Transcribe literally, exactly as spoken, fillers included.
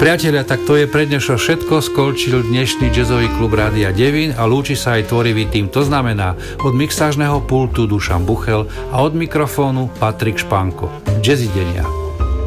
Priatelia, tak to je pre dnešok všetko. Skončil dnešný jazzový klub Rádia Devín a lúči sa aj tvorivý tým. To znamená od mixážneho pultu Dušan Buchel a od mikrofónu Patrik Španko. Jazzidenia.